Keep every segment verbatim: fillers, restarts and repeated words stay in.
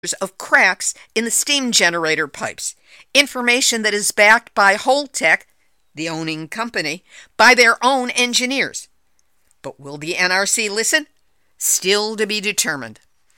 of cracks in the steam generator pipes. Information that is backed by Holtec, the owning company, by their own engineers. But will the N R C listen? Still to be determined.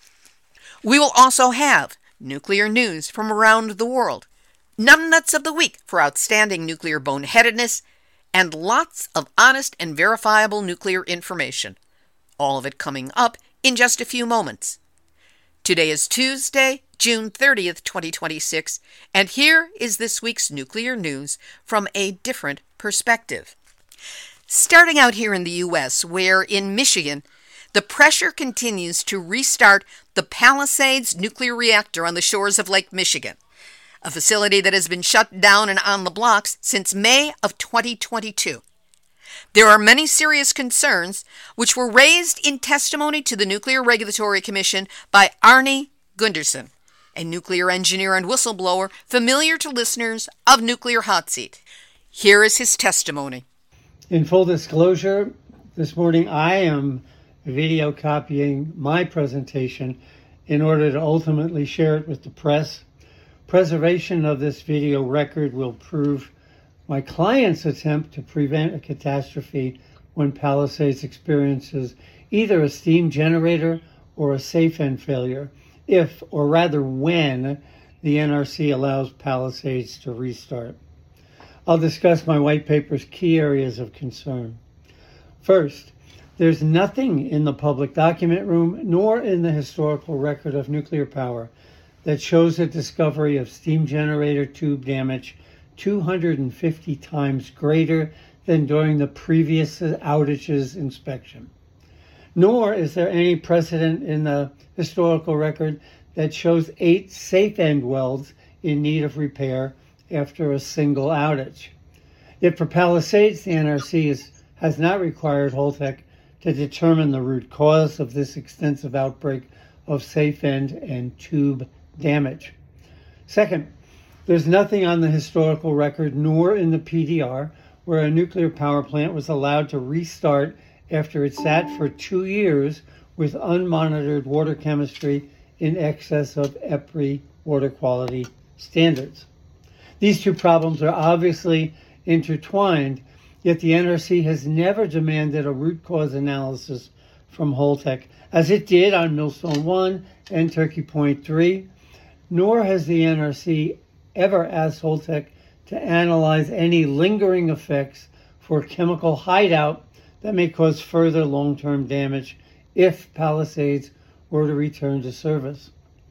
We will also have nuclear news from around the world, numbnuts of the week for outstanding nuclear boneheadedness, and lots of honest and verifiable nuclear information. All of it coming up in just a few moments. Today is Tuesday, June thirtieth, twenty twenty-six, and here is this week's nuclear news from a different perspective. Starting out here in the U S, where in Michigan, the pressure continues to restart the Palisades nuclear reactor on the shores of Lake Michigan, a facility that has been shut down and on the blocks since May of twenty twenty-two. There are many serious concerns which were raised in testimony to the Nuclear Regulatory Commission by Arnie Gunderson, a nuclear engineer and whistleblower familiar to listeners of Nuclear Hot Seat. Here is his testimony. In full disclosure, this morning I am video copying my presentation in order to ultimately share it with the press. Preservation of this video record will prove my client's attempt to prevent a catastrophe when Palisades experiences either a steam generator or a safe end failure, if, or rather when, the N R C allows Palisades to restart. I'll discuss my white paper's key areas of concern. First, there's nothing in the public document room nor in the historical record of nuclear power that shows a discovery of steam generator tube damage two hundred fifty times greater than during the previous outage's inspection. Nor is there any precedent in the historical record that shows eight safe end welds in need of repair after a single outage. Yet for Palisades, the N R C is, has not required Holtec to determine the root cause of this extensive outbreak of safe end and tube damage. Second, there's nothing on the historical record nor in the P D R where a nuclear power plant was allowed to restart after it sat for two years with unmonitored water chemistry in excess of EPRI water quality standards. These two problems are obviously intertwined, yet the N R C has never demanded a root cause analysis from Holtec, as it did on Millstone one and Turkey Point three, nor has the N R C ever asked Holtec to analyze any lingering effects for chemical hideout that may cause further long-term damage if Palisades were to return to service.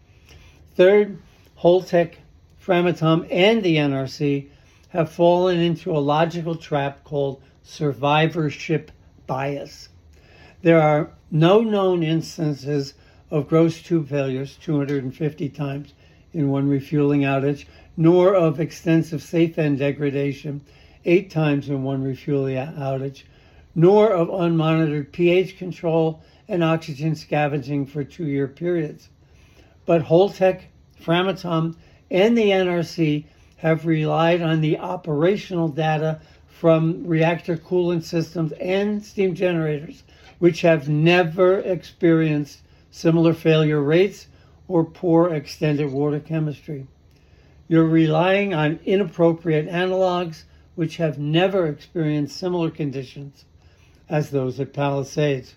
Third, Holtec, Framatome, and the N R C have fallen into a logical trap called survivorship bias. There are no known instances of gross tube failures two hundred fifty times in one refueling outage, nor of extensive safe end degradation eight times in one refueling outage, nor of unmonitored pH control and oxygen scavenging for two-year periods. But Holtec, Framatome, and the N R C have relied on the operational data from reactor coolant systems and steam generators, which have never experienced similar failure rates or poor extended water chemistry. You're relying on inappropriate analogs which have never experienced similar conditions as those at Palisades.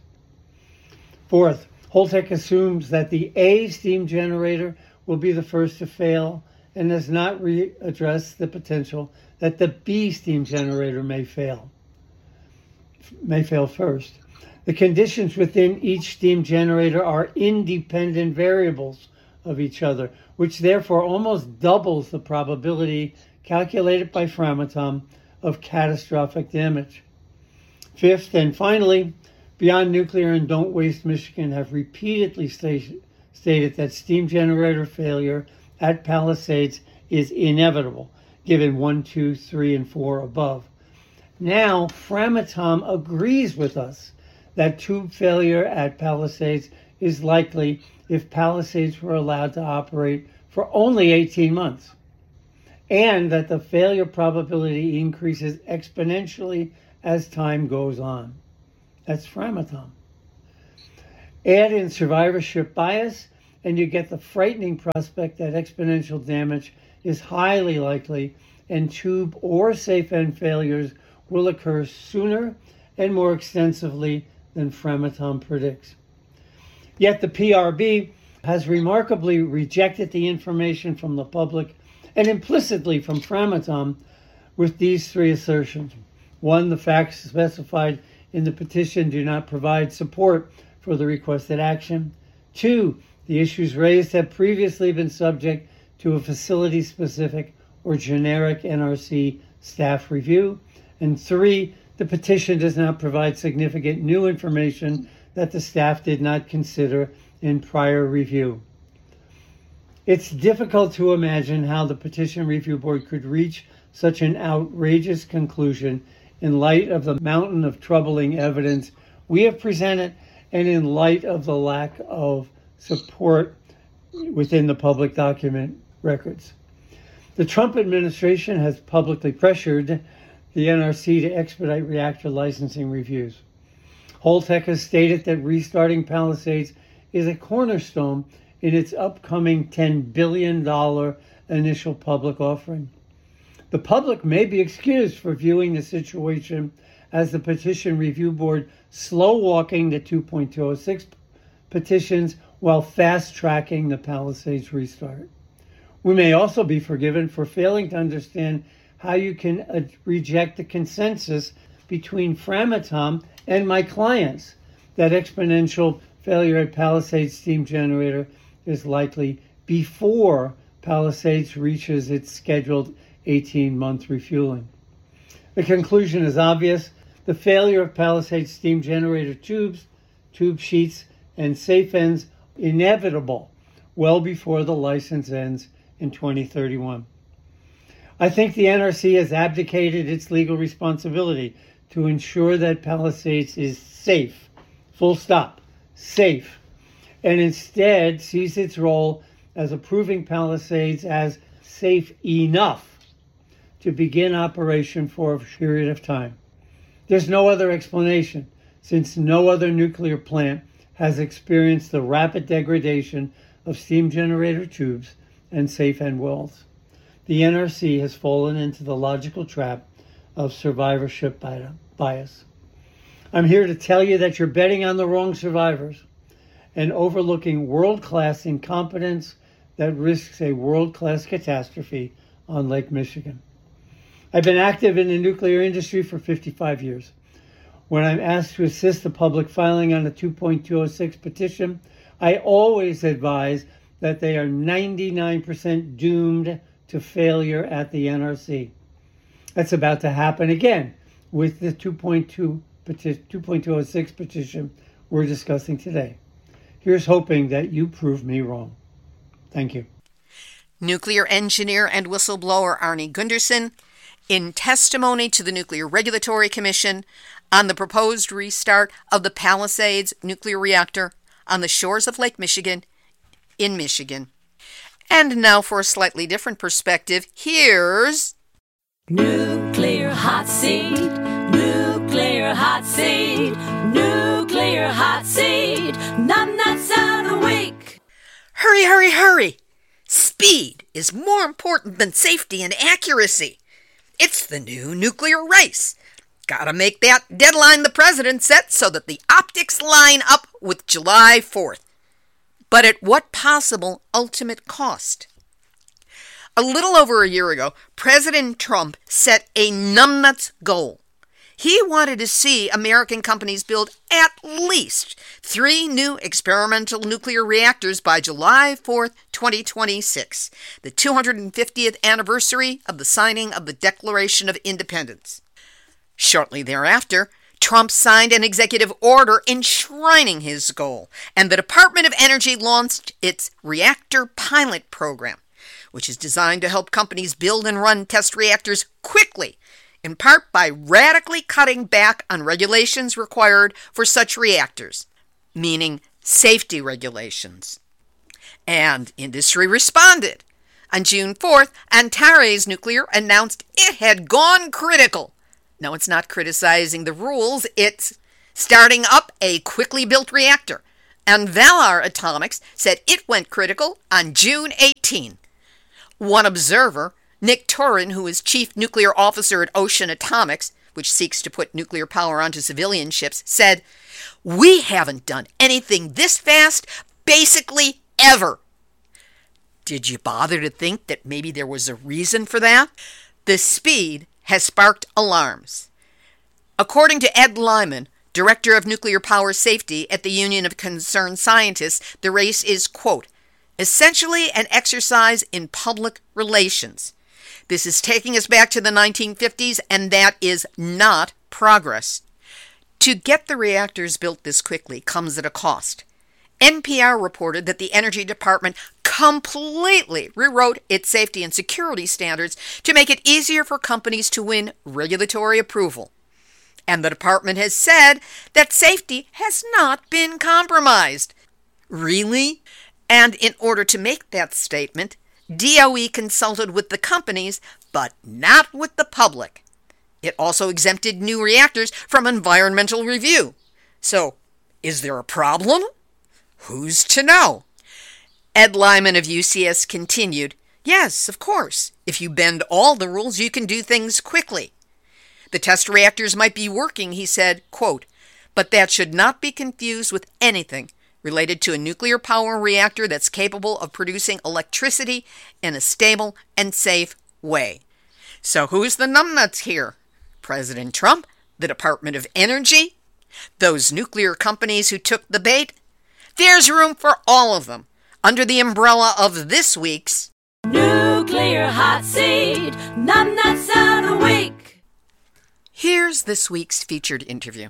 Fourth, Holtec assumes that the A steam generator will be the first to fail and does not readdress the potential that the B steam generator may fail, may fail first. The conditions within each steam generator are independent variables of each other, which therefore almost doubles the probability calculated by Framatome of catastrophic damage. Fifth, and finally, Beyond Nuclear and Don't Waste Michigan have repeatedly sta- stated that steam generator failure at Palisades is inevitable, given one, two, three, and four above. Now, Framatome agrees with us that tube failure at Palisades is likely if Palisades were allowed to operate for only eighteen months, and that the failure probability increases exponentially as time goes on. That's Framatome. Add in survivorship bias, and you get the frightening prospect that exponential damage is highly likely and tube or safe end failures will occur sooner and more extensively than Framatome predicts. Yet the P R B has remarkably rejected the information from the public and implicitly from Framatome with these three assertions. One, the facts specified in the petition do not provide support for the requested action. Two, the issues raised have previously been subject to a facility-specific or generic N R C staff review. And three, the petition does not provide significant new information that the staff did not consider in prior review. It's difficult to imagine how the Petition Review Board could reach such an outrageous conclusion in light of the mountain of troubling evidence we have presented and in light of the lack of support within the public document records. The Trump administration has publicly pressured the N R C to expedite reactor licensing reviews. Holtec has stated that restarting Palisades is a cornerstone in its upcoming ten billion dollars initial public offering. The public may be excused for viewing the situation as the Petition Review Board slow-walking the two point two oh six petitions while fast-tracking the Palisades restart. We may also be forgiven for failing to understand how you can uh, reject the consensus between Framatome and my clients that exponential failure at Palisades steam generator is likely before Palisades reaches its scheduled eighteen-month refueling. The conclusion is obvious. The failure of Palisades steam generator tubes, tube sheets, and safe ends inevitable well before the license ends in twenty thirty-one. I think the N R C has abdicated its legal responsibility to ensure that Palisades is safe, full stop, safe, and instead sees its role as approving Palisades as safe enough to begin operation for a period of time. There's no other explanation, since no other nuclear plant has experienced the rapid degradation of steam generator tubes and safe end wells. The N R C has fallen into the logical trap of survivorship bias. I'm here to tell you that you're betting on the wrong survivors and overlooking world-class incompetence that risks a world-class catastrophe on Lake Michigan. I've been active in the nuclear industry for fifty-five years. When I'm asked to assist the public filing on a two point two oh six petition, I always advise that they are ninety-nine percent doomed to failure at the N R C. That's about to happen again with the two point two oh six petition we're discussing today. Here's hoping that you prove me wrong. Thank you. Nuclear engineer and whistleblower Arnie Gundersen, in testimony to the Nuclear Regulatory Commission on the proposed restart of the Palisades nuclear reactor on the shores of Lake Michigan in Michigan. And now for a slightly different perspective, here's Nuclear Hot Seat, Nuclear Hot Seat, Nuclear Hot Seat, numbnuts out a week. Hurry, hurry, hurry! Speed is more important than safety and accuracy. It's the new nuclear race. Gotta make that deadline the president set so that the optics line up with July fourth. But at what possible ultimate cost? A little over a year ago, President Trump set a numbnuts goal. He wanted to see American companies build at least three new experimental nuclear reactors by July fourth, twenty twenty-six, the two hundred fiftieth anniversary of the signing of the Declaration of Independence. Shortly thereafter, Trump signed an executive order enshrining his goal, and the Department of Energy launched its Reactor Pilot Program, which is designed to help companies build and run test reactors quickly, in part by radically cutting back on regulations required for such reactors, meaning safety regulations. And industry responded. On June fourth, Antares Nuclear announced it had gone critical. No, it's not criticizing the rules, it's starting up a quickly built reactor, and Valar Atomics said it went critical on June eighteenth. One observer, Nick Torin, who is chief nuclear officer at Ocean Atomics, which seeks to put nuclear power onto civilian ships, said, "We haven't done anything this fast, basically ever." Did you bother to think that maybe there was a reason for that? The speed has sparked alarms. According to Ed Lyman, Director of Nuclear Power Safety at the Union of Concerned Scientists, the race is, quote, essentially an exercise in public relations. This is taking us back to the nineteen fifties, and that is not progress. To get the reactors built this quickly comes at a cost. N P R reported that the Energy Department completely rewrote its safety and security standards to make it easier for companies to win regulatory approval. And the department has said that safety has not been compromised. Really? And in order to make that statement, D O E consulted with the companies, but not with the public. It also exempted new reactors from environmental review. So, is there a problem? Who's to know? Ed Lyman of U C S continued, yes, of course. If you bend all the rules, you can do things quickly. The test reactors might be working, he said, quote, but that should not be confused with anything related to a nuclear power reactor that's capable of producing electricity in a stable and safe way. So who's the numbnuts here? President Trump? The Department of Energy? Those nuclear companies who took the bait? There's room for all of them under the umbrella of this week's Nuclear Hot Seat, Numbnuts of the Week. Here's this week's featured interview.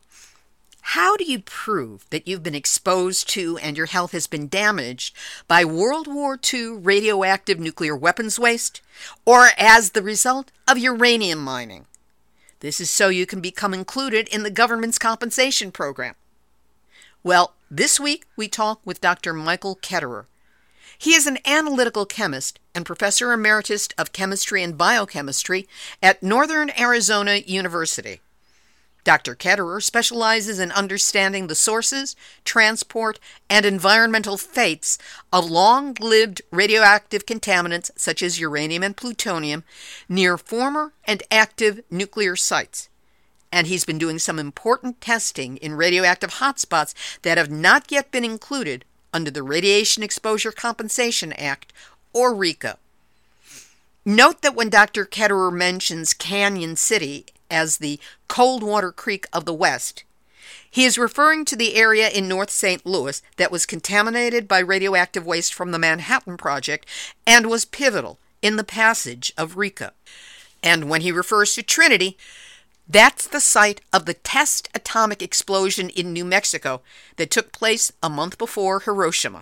How do you prove that you've been exposed to and your health has been damaged by World War Two radioactive nuclear weapons waste or as the result of uranium mining? This is so you can become included in the government's compensation program. Well, this week we talk with Doctor Michael Ketterer. He is an analytical chemist and professor emeritus of chemistry and biochemistry at Northern Arizona University. Doctor Ketterer specializes in understanding the sources, transport, and environmental fates of long-lived radioactive contaminants such as uranium and plutonium near former and active nuclear sites. And he's been doing some important testing in radioactive hotspots that have not yet been included under the Radiation Exposure Compensation Act, or RECA. Note that when Doctor Ketterer mentions Canyon City as the Coldwater Creek of the West, he is referring to the area in North Saint Louis that was contaminated by radioactive waste from the Manhattan Project and was pivotal in the passage of RECA. And when he refers to Trinity, that's the site of the test atomic explosion in New Mexico that took place a month before Hiroshima.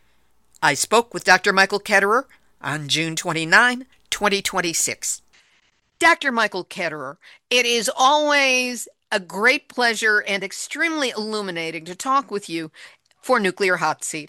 I spoke with Doctor Michael Ketterer on June twenty-ninth, twenty twenty-six. Doctor Michael Ketterer, it is always a great pleasure and extremely illuminating to talk with you for Nuclear Hot Seat.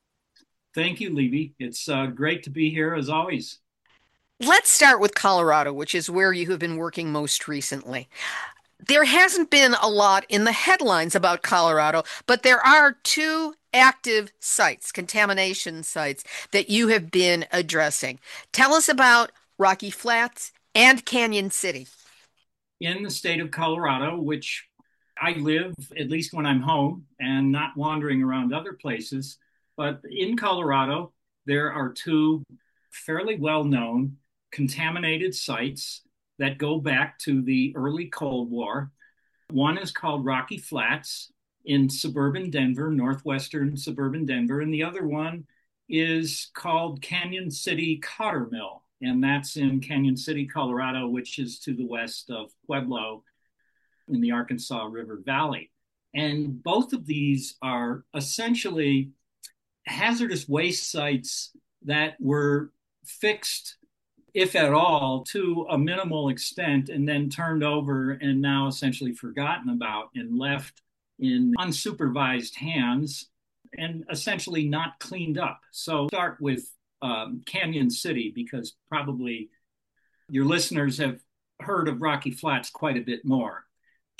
Thank you, Levy. It's uh, great to be here as always. Let's start with Colorado, which is where you have been working most recently. There hasn't been a lot in the headlines about Colorado, but there are two active sites, contamination sites, that you have been addressing. Tell us about Rocky Flats and Canyon City. In the state of Colorado, which I live, at least when I'm home and not wandering around other places, but in Colorado, there are two fairly well-known contaminated sites that go back to the early Cold War. One is called Rocky Flats in suburban Denver, northwestern suburban Denver, and the other one is called Canyon City Cotter Mill, and that's in Canyon City, Colorado, which is to the west of Pueblo in the Arkansas River Valley. And both of these are essentially hazardous waste sites that were fixed, if at all, to a minimal extent, and then turned over and now essentially forgotten about and left in unsupervised hands and essentially not cleaned up. So start with um, Canyon City, because probably your listeners have heard of Rocky Flats quite a bit more.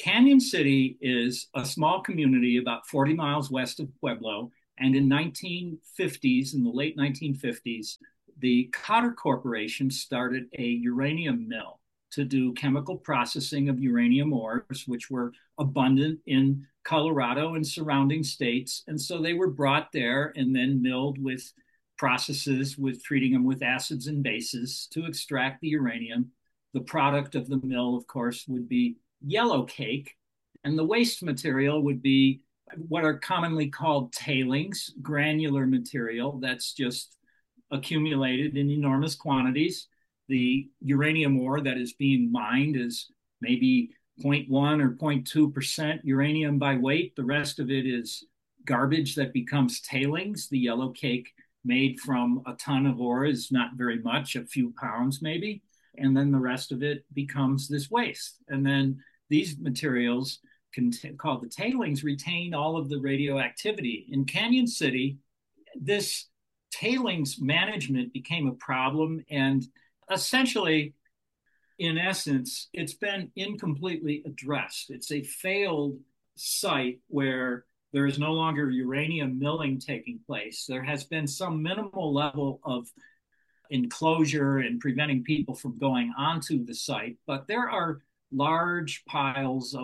Canyon City is a small community about forty miles west of Pueblo. And in nineteen fifties, in the late nineteen fifties, the Cotter Corporation started a uranium mill to do chemical processing of uranium ores, which were abundant in Colorado and surrounding states. And so they were brought there and then milled with processes with treating them with acids and bases to extract the uranium. The product of the mill, of course, would be yellow cake, and the waste material would be what are commonly called tailings, granular material that's just accumulated in enormous quantities. The uranium ore that is being mined is maybe zero point one or zero point two percent uranium by weight. The rest of it is garbage that becomes tailings. The yellow cake made from a ton of ore is not very much, a few pounds maybe. And then the rest of it becomes this waste. And then these materials, called the tailings, retain all of the radioactivity. In Canyon City, this tailings management became a problem. And essentially, in essence, it's been incompletely addressed. It's a failed site where there is no longer uranium milling taking place. There has been some minimal level of enclosure and preventing people from going onto the site, but there are large piles of